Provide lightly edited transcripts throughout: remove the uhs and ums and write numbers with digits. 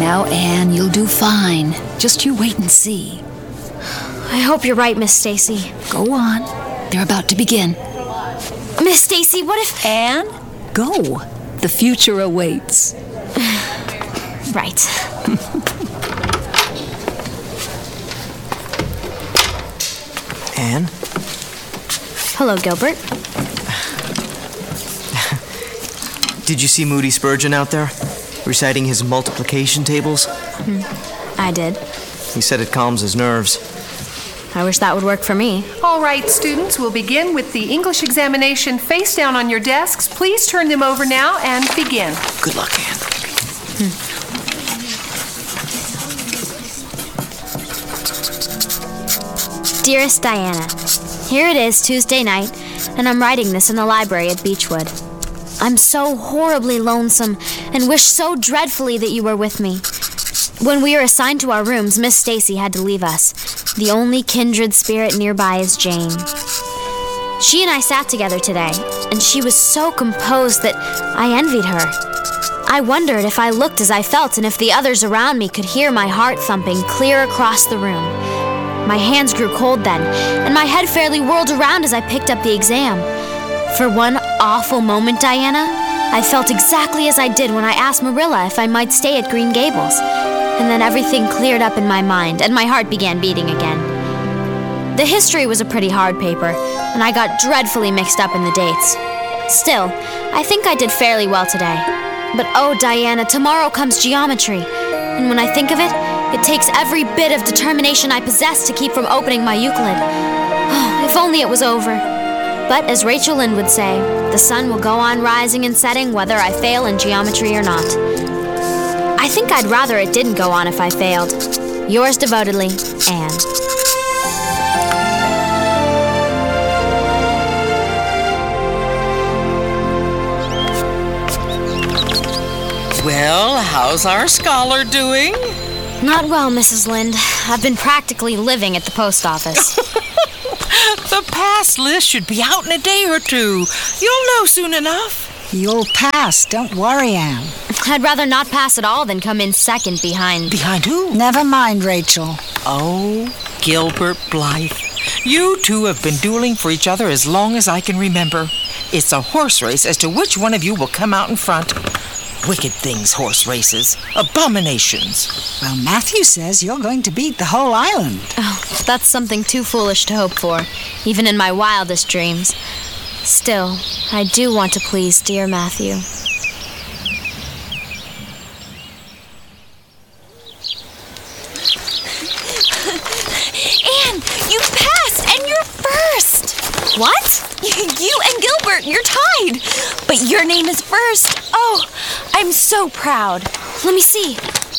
Now, Anne, you'll do fine. Just you wait and see. I hope you're right, Miss Stacy. Go on. They're about to begin. Miss Stacy, what if... Anne, go. The future awaits. Right. Anne? Hello, Gilbert. Did you see Moody Spurgeon out there, reciting his multiplication tables? I did. He said it calms his nerves. I wish that would work for me. All right, students, we'll begin with the English examination face down on your desks. Please turn them over now and begin. Good luck, Anne. Dearest Diana, here it is Tuesday night, and I'm writing this in the library at Beechwood. I'm so horribly lonesome and wish so dreadfully that you were with me. When we were assigned to our rooms, Miss Stacy had to leave us. The only kindred spirit nearby is Jane. She and I sat together today, and she was so composed that I envied her. I wondered if I looked as I felt and if the others around me could hear my heart thumping clear across the room. My hands grew cold then, and my head fairly whirled around as I picked up the exam. For one awful moment, Diana, I felt exactly as I did when I asked Marilla if I might stay at Green Gables. And then everything cleared up in my mind, and my heart began beating again. The history was a pretty hard paper, and I got dreadfully mixed up in the dates. Still, I think I did fairly well today. But oh, Diana, tomorrow comes geometry. And when I think of it, it takes every bit of determination I possess to keep from opening my Euclid. Oh, if only it was over. But as Rachel Lynde would say, the sun will go on rising and setting whether I fail in geometry or not. I think I'd rather it didn't go on if I failed. Yours devotedly, Anne. Well, how's our scholar doing? Not well, Mrs. Lynde. I've been practically living at the post office. The pass list should be out in a day or two. You'll know soon enough. You'll pass. Don't worry, Anne. I'd rather not pass at all than come in second behind. Behind who? Never mind, Rachel. Oh, Gilbert Blythe. You two have been dueling for each other as long as I can remember. It's a horse race as to which one of you will come out in front. Wicked things, horse races. Abominations. Well, Matthew says you're going to beat the whole island. Oh, that's something too foolish to hope for, even in my wildest dreams. Still, I do want to please dear Matthew. Anne, you passed and you're first. What? You and Gilbert, you're tied. But your name is first. Oh, I'm so proud. Let me see.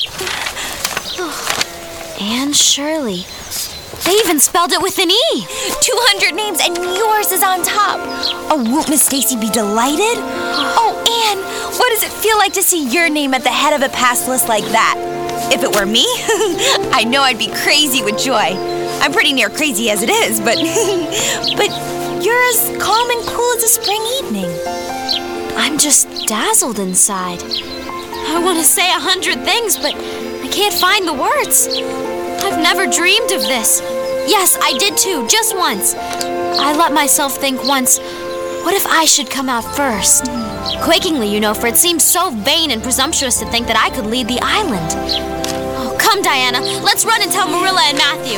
Anne Shirley. They even spelled it with an E. 200 names and yours is on top. Oh, won't Miss Stacy be delighted? Oh, Anne, what does it feel like to see your name at the head of a pass list like that? If it were me, I know I'd be crazy with joy. I'm pretty near crazy as it is, but you're as calm and cool as a spring evening. I'm just dazzled inside. I want to say 100 things, but I can't find the words. I've never dreamed of this. Yes, I did too, just once. I let myself think once, what if I should come out first? Quakingly, you know, for it seems so vain and presumptuous to think that I could lead the island. Oh, come, Diana, let's run and tell Marilla and Matthew.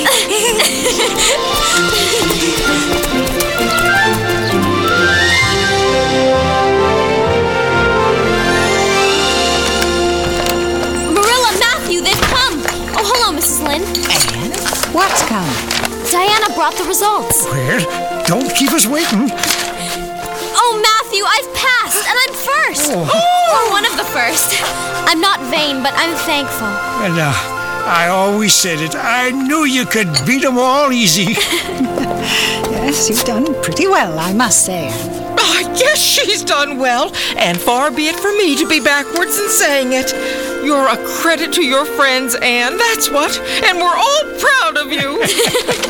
Marilla, Matthew, they've come. Oh, hello, Mrs. Lynde. Anne? What's come? Diana brought the results. Well, don't keep us waiting. Oh, Matthew, I've passed, and I'm first. Or one of the first. I'm not vain, but I'm thankful. And I always said it. I knew you could beat 'em all easy. Yes, you've done pretty well, I must say. Oh, yes, she's done well, and far be it from me to be backwards in saying it. You're a credit to your friends, Anne, that's what, and we're all proud of you.